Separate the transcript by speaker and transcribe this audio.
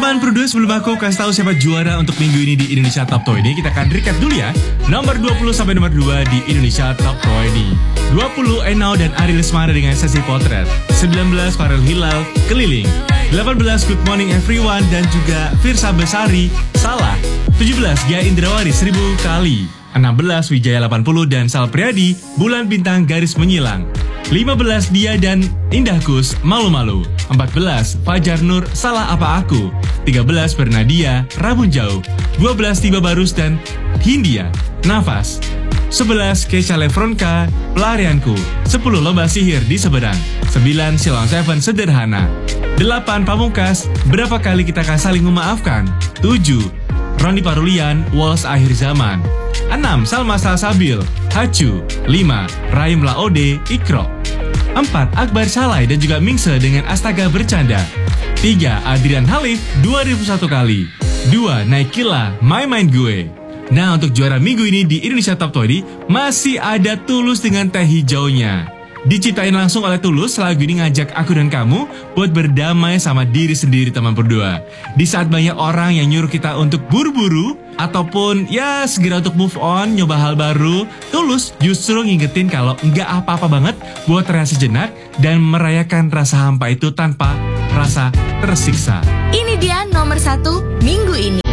Speaker 1: Teman Pro 2, sebelum aku kasih tahu siapa juara untuk minggu ini di Indonesia Top 20, kita akan recap dulu ya. Nomor 20 sampai nomor 2 di Indonesia Top 20. 20 Enau dan Ari Lesmana dengan sesi potret. 19 Farel Hilal, Keliling. 18 Good Morning Everyone dan juga Firsa Besari, Salah. 17 Gia Indrawari, 1000 kali. 16 Wijaya 80 dan Sal Priadi, Bulan Bintang Garis Menyilang. 15 Dia dan Indah Kus, Malu-Malu. 14 Fajar Nur, Salah Apa Aku. 13 Bernadia, Rabun Jauh. 12 Tiba Barus dan Hindia, Nafas. 11 Keisha Lefronka, Pelarianku. 10 Lomba Sihir di Seberang. 9 Silon Seven, Sederhana. 8 Pamungkas, Berapa Kali Kita Akan Saling Memaafkan. 7 Roni Parulian, Walls Akhir Zaman. 6 Salma Salsabil, Hacu. 5 Raim Laode, Ikro. 4 Akbar Salai dan juga Mingse dengan Astaga Bercanda. 3 Adrian Halif, 2001 kali. 2 Naikila, My Mind Gue. Nah, untuk juara minggu ini di Indonesia Top 20 masih ada Tulus dengan Teh Hijaunya. Diciptain langsung oleh Tulus, lagu ini ngajak aku dan kamu buat berdamai sama diri sendiri, teman berdua. Di saat banyak orang yang nyuruh kita untuk buru-buru ataupun ya segera untuk move on, nyoba hal baru, Tulus justru ngingetin kalau nggak apa-apa banget buat rehat sejenak dan merayakan rasa hampa itu tanpa rasa tersiksa.
Speaker 2: Ini dia nomor 1 minggu ini.